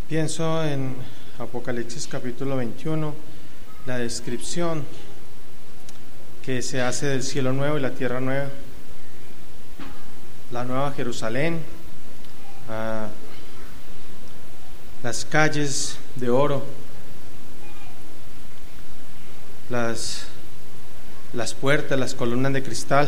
Pienso en Apocalipsis capítulo 21, la descripción que se hace del cielo nuevo y la tierra nueva, la nueva Jerusalén, las calles de oro, las puertas, las columnas de cristal.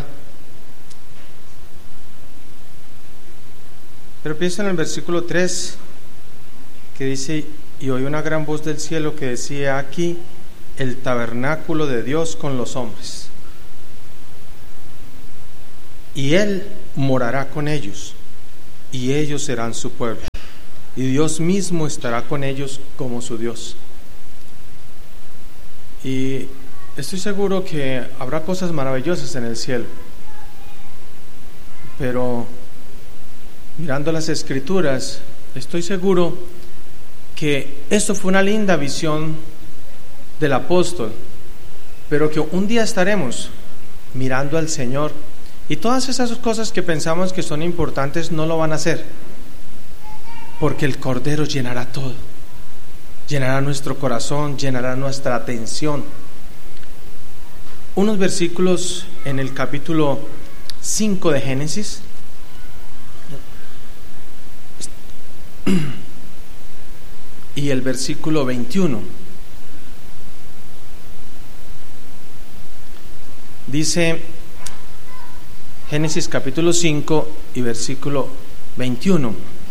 Pero pienso en el versículo 3 que dice: y oí una gran voz del cielo que decía: aquí el tabernáculo de Dios con los hombres, y Él morará con ellos, y ellos serán su pueblo, y Dios mismo estará con ellos como su Dios. Y estoy seguro que habrá cosas maravillosas en el cielo, pero mirando las Escrituras, estoy seguro que esto fue una linda visión del apóstol, pero que un día estaremos mirando al Señor y todas esas cosas que pensamos que son importantes no lo van a hacer, porque el Cordero llenará todo, llenará nuestro corazón, llenará nuestra atención. Unos versículos en el capítulo 5 de Génesis y el versículo 21. Dice Génesis capítulo 5 y versículo 21: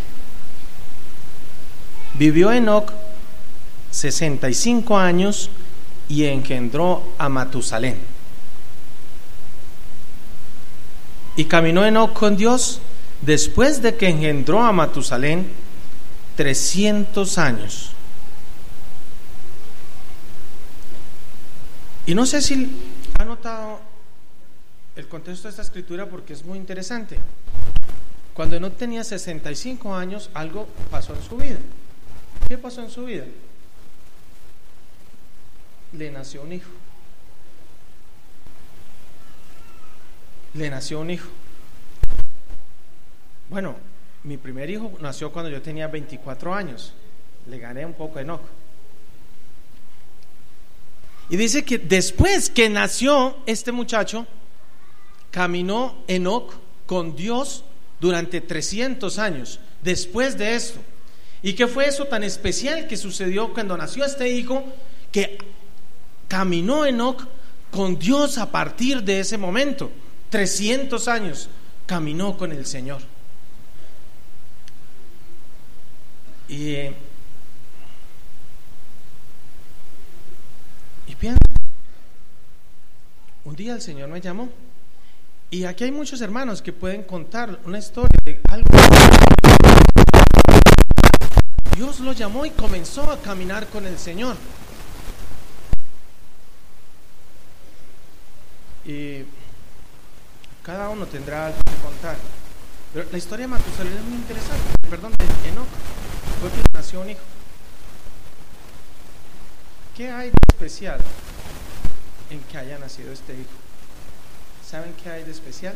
vivió Enoc 65 años y engendró a Matusalén. Y caminó Enoc con Dios después de que engendró a Matusalén 300 años. Y no sé si ha notado el contexto de esta escritura, porque es muy interesante. Cuando Enoc tenía 65 años, algo pasó en su vida. ¿Qué pasó en su vida? Le nació un hijo. Le nació un hijo. Bueno, mi primer hijo nació cuando yo tenía 24 años. Le gané un poco a Enoc. Y dice que después que nació este muchacho, caminó Enoc con Dios durante 300 años. Después de esto. ¿Y qué fue eso tan especial que sucedió cuando nació este hijo? Que caminó Enoc con Dios a partir de ese momento. 300 años caminó con el Señor. Y pienso, un día el Señor me llamó, y aquí hay muchos hermanos que pueden contar una historia de algo. Dios lo llamó y comenzó a caminar con el Señor. Y cada uno tendrá algo que contar. Pero la historia de Matusalén es muy interesante. Perdón, de Enoc, fue que nació un hijo. ¿Qué hay de especial en que haya nacido este hijo? ¿Saben qué hay de especial?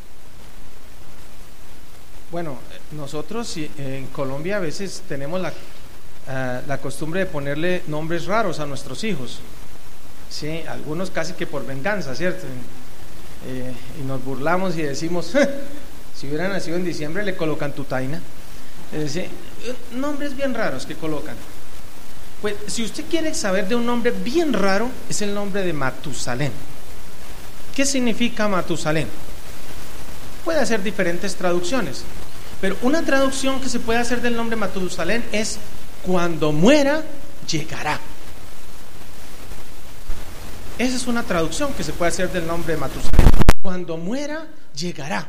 Bueno, nosotros en Colombia a veces tenemos la costumbre de ponerle nombres raros a nuestros hijos. Sí, algunos casi que por venganza, ¿cierto? Y nos burlamos y decimos, si hubiera nacido en diciembre le colocan Tutaina. Nombres bien raros que colocan. Pues si usted quiere saber de un nombre bien raro, es el nombre de Matusalén. ¿Qué significa Matusalén? Puede hacer diferentes traducciones, pero una traducción que se puede hacer del nombre Matusalén es: cuando muera, llegará. Esa es una traducción que se puede hacer del nombre de Matusalén: cuando muera, llegará.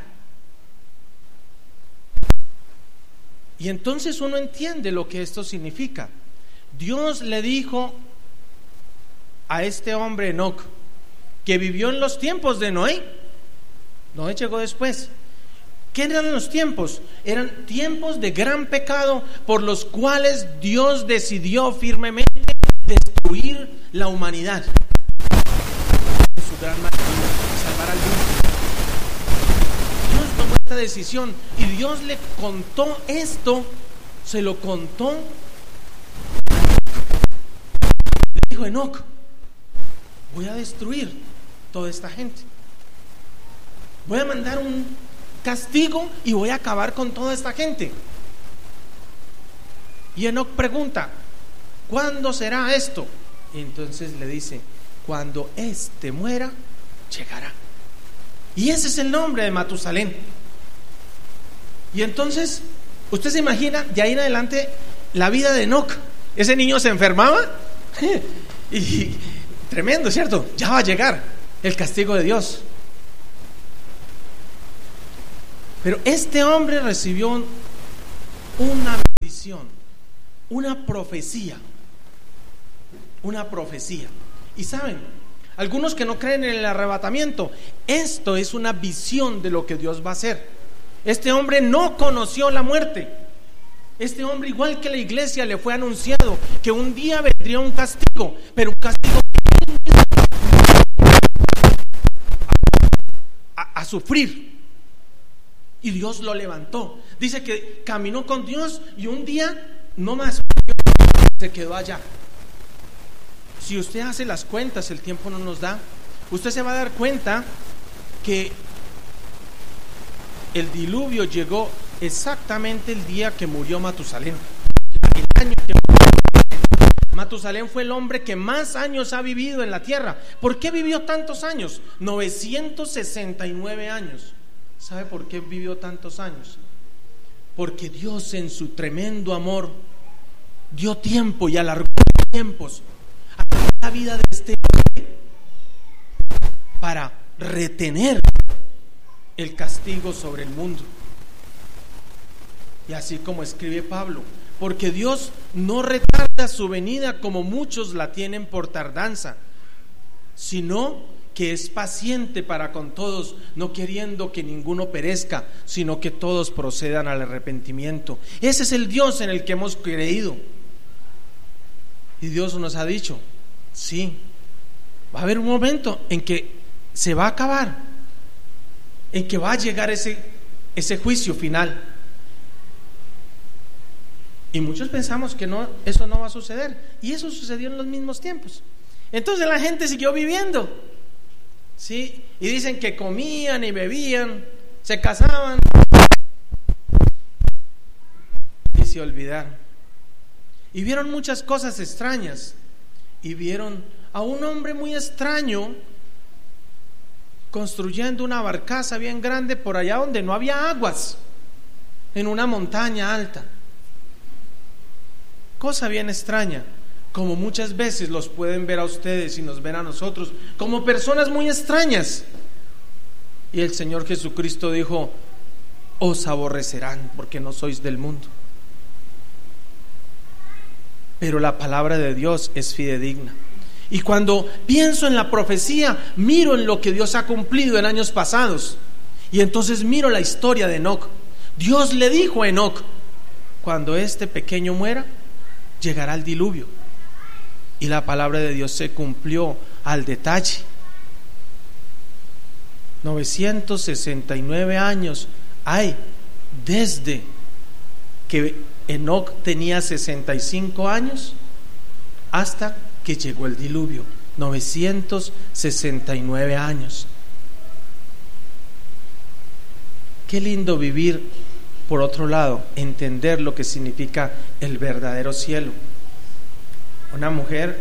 Y entonces uno entiende lo que esto significa. Dios le dijo a este hombre Enoc, que vivió en los tiempos de Noé. Noé llegó después. ¿Qué eran los tiempos? Eran tiempos de gran pecado por los cuales Dios decidió firmemente destruir la humanidad. Su gran maravilla, salvar al mundo. Dios tomó esta decisión y Dios le contó esto, se lo contó dijo Enoc: voy a destruir toda esta gente, voy a mandar un castigo y voy a acabar con toda esta gente. Y Enoc pregunta: ¿cuándo será esto? Y entonces le dice: cuando éste muera, llegará. Y ese es el nombre de Matusalén. Y entonces usted se imagina de ahí en adelante la vida de Enoc. Ese niño se enfermaba y tremendo, ¿cierto? Ya va a llegar el castigo de Dios. Pero este hombre recibió una bendición, una profecía. Y saben, algunos que no creen en el arrebatamiento, esto es una visión de lo que Dios va a hacer. Este hombre no conoció la muerte. Este hombre, igual que la iglesia, le fue anunciado que un día vendría un castigo, pero un castigo que él mismo a sufrir. Y Dios lo levantó. Dice que caminó con Dios y un día no más se quedó allá. Si usted hace las cuentas, el tiempo no nos da, usted se va a dar cuenta que el diluvio llegó exactamente el día que murió Matusalén. El año que murió Matusalén fue el hombre que más años ha vivido en la tierra. ¿Por qué vivió tantos años? 969 años. ¿Sabe por qué vivió tantos años? Porque Dios, en su tremendo amor, dio tiempo y alargó tiempos a la vida de este hombre para retener el castigo sobre el mundo. Y así como escribe Pablo: porque Dios no retarda su venida como muchos la tienen por tardanza, sino que es paciente para con todos, no queriendo que ninguno perezca, sino que todos procedan al arrepentimiento. Ese es el Dios en el que hemos creído. Y Dios nos ha dicho: sí, va a haber un momento en que se va a acabar, en que va a llegar ese juicio final. Y muchos pensamos que no, eso no va a suceder, y eso sucedió en los mismos tiempos. Entonces la gente siguió viviendo, ¿sí? Y dicen que comían y bebían, se casaban y se olvidaron. Y vieron muchas cosas extrañas. Y vieron a un hombre muy extraño construyendo una barcaza bien grande por allá donde no había aguas, en una montaña alta. Cosa bien extraña, como muchas veces los pueden ver a ustedes y nos ven a nosotros como personas muy extrañas. Y el Señor Jesucristo dijo: os aborrecerán porque no sois del mundo. Pero la palabra de Dios es fidedigna. Y cuando pienso en la profecía, miro en lo que Dios ha cumplido en años pasados. Y entonces miro la historia de Enoc. Dios le dijo a Enoc: cuando este pequeño muera, llegará el diluvio. Y la palabra de Dios se cumplió al detalle. 969 años hay desde que Enoc tenía 65 años hasta que llegó el diluvio. 969 años. Qué lindo vivir, por otro lado, entender lo que significa el verdadero cielo. Una mujer,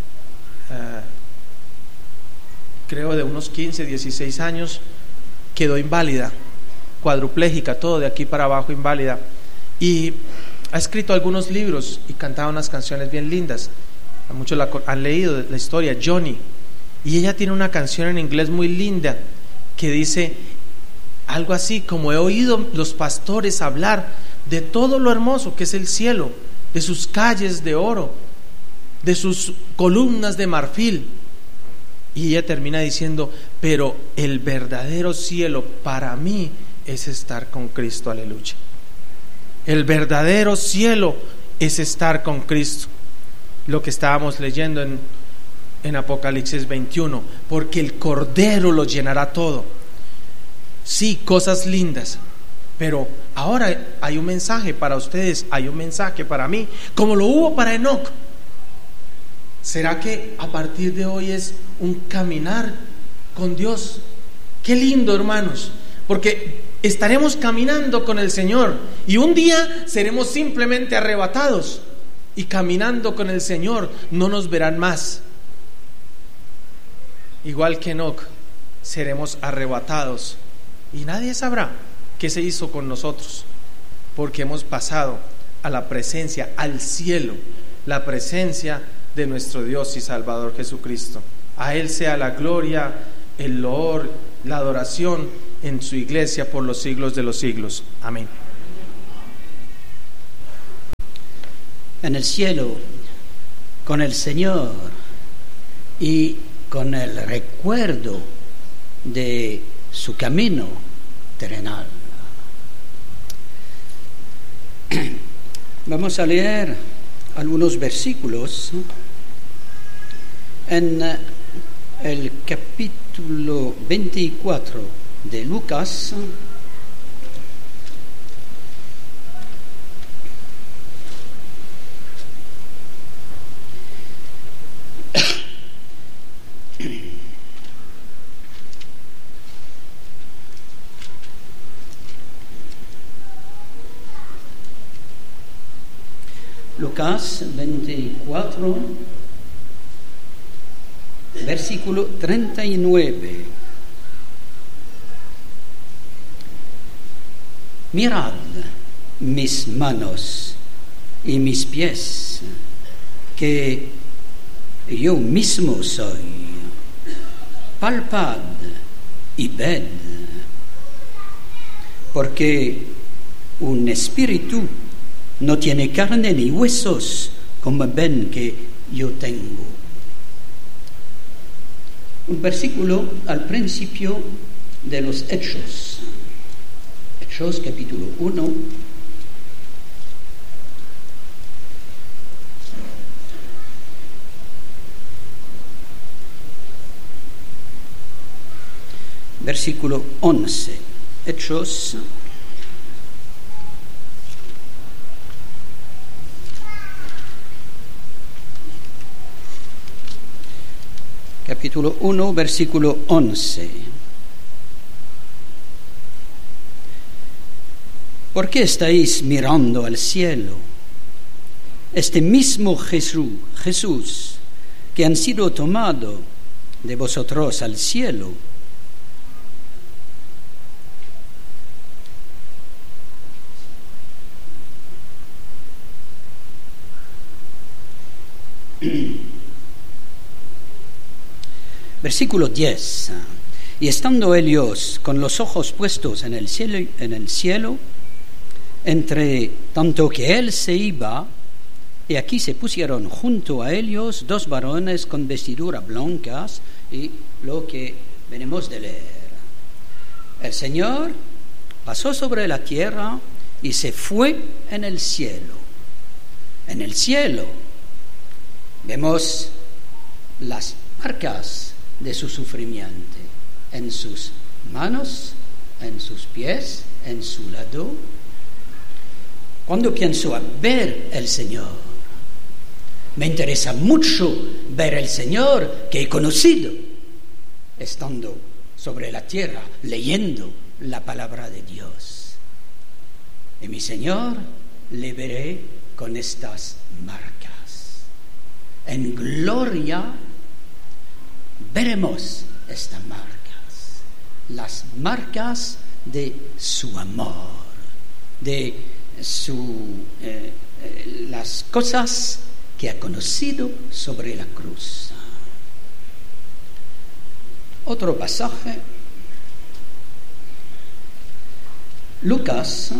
creo de unos 15, 16 años, quedó inválida, cuadruplégica, todo de aquí para abajo inválida, y ha escrito algunos libros y cantaba unas canciones bien lindas. Muchos han leído la historia, Johnny, y ella tiene una canción en inglés muy linda que dice algo así como: he oído los pastores hablar de todo lo hermoso que es el cielo, de sus calles de oro, de sus columnas de marfil. Y ella termina diciendo: pero el verdadero cielo para mí es estar con Cristo. Aleluya. El verdadero cielo es estar con Cristo. Lo que estábamos leyendo en Apocalipsis 21, porque el Cordero lo llenará todo. Sí, cosas lindas, pero ahora hay un mensaje para ustedes, hay un mensaje para mí, como lo hubo para Enoc. ¿Será que a partir de hoy es un caminar con Dios? Qué lindo, hermanos, porque estaremos caminando con el Señor y un día seremos simplemente arrebatados y caminando con el Señor no nos verán más. Igual que Enoc, seremos arrebatados y nadie sabrá qué se hizo con nosotros, porque hemos pasado a la presencia, al cielo, la presencia de nuestro Dios y Salvador Jesucristo. A Él sea la gloria, el loor, la adoración en su iglesia por los siglos de los siglos. Amén. En el cielo, con el Señor y con el recuerdo de su camino terrenal. Vamos a leer algunos versículos en el capítulo 24 de Lucas. Lucas 24, versículo 39. Mirad mis manos y mis pies, que yo mismo soy. Palpad y ved, porque un espíritu no tiene carne ni huesos, como ven que yo tengo. Un versículo al principio de los Hechos. Hechos capítulo 1. Versículo 11. Hechos capítulo 1, versículo 11. ¿Por qué estáis mirando al cielo? Este mismo Jesús, que han sido tomado de vosotros al cielo, versículo 10. Y estando ellos con los ojos puestos en el cielo, entre tanto que él se iba, y aquí se pusieron junto a ellos dos varones con vestiduras blancas, y lo que venimos de leer. El Señor pasó sobre la tierra y se fue en el cielo. En el cielo vemos las marcas de su sufrimiento, en sus manos, en sus pies, en su lado. Cuando pienso a ver el Señor, me interesa mucho ver el Señor que he conocido, estando sobre la tierra, leyendo la palabra de Dios. Y mi Señor le veré con estas marcas. En gloria veremos estas marcas, las marcas de su amor, de las cosas que ha conocido sobre la cruz. Otro pasaje, Lucas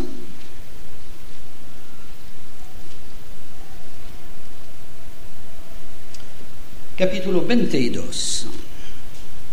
capítulo 22.